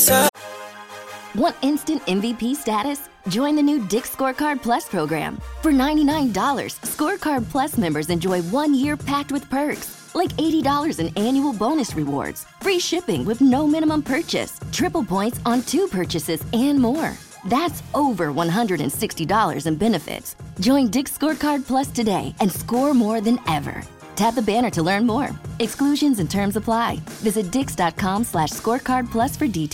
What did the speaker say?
Want instant MVP status? Join the new Dick's Scorecard Plus program. For $99, Scorecard Plus members enjoy 1 year packed with perks, like $80 in annual bonus rewards, free shipping with no minimum purchase, triple points on 2 purchases, and more. That's over $160 in benefits. Join Dick's Scorecard Plus today and score more than ever. Tap the banner to learn more. Exclusions and terms apply. Visit dix.com/scorecard plus for details.